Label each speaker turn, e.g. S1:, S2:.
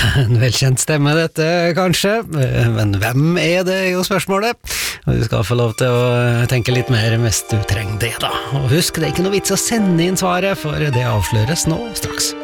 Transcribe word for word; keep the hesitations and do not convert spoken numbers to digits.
S1: En velkjent stemme dette, kanskje, men hvem er det jo spørsmålet? Og du skal få lov til å tenke litt mer mens du trenger det da. Og husk, det er ikke noe vits å sende inn svaret, for det avsløres nå straks.